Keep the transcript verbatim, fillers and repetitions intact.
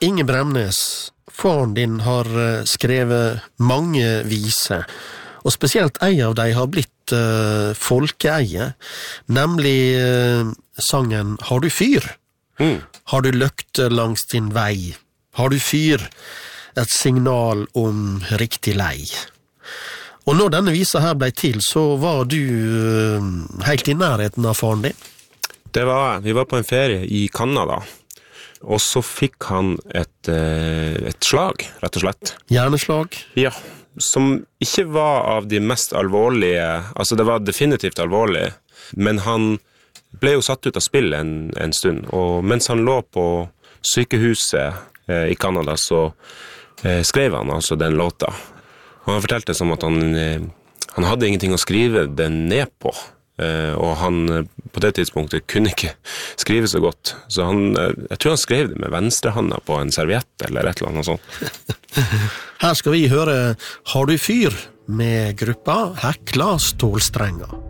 Inge Bremnes, faren din har skrevet mange viser, og spesielt en av dem har blitt uh, folkeeie, nemlig uh, sangen Har du fyr? Mm. Har du løkte langs din vei? Har du fyr? Et signal om riktig lei. Og når denne visa her ble til, så var du uh, helt i nærheten av faren din? Det var, vi var på en ferie i Kanada, og så fikk han et, et slag, rett og slett. Hjerneslag? Ja, som ikke var av de mest alvorlige, altså det var definitivt alvorlig, men han ble jo satt ut av spill en, en stund, og mens han lå på sykehuset eh, i Kanada, så eh, skrev han altså den låta. Og han fortalte som at han, eh, han hadde ingenting å skrive den ned på, Uh, og han uh, på det tidspunktet kunne ikke skrive så godt, så han, uh, jeg tror han skrev det med venstrehånda på en serviett eller et eller annet sånt. Her skal vi høre Har du fyr? Med gruppa Hekla Stålstrenger.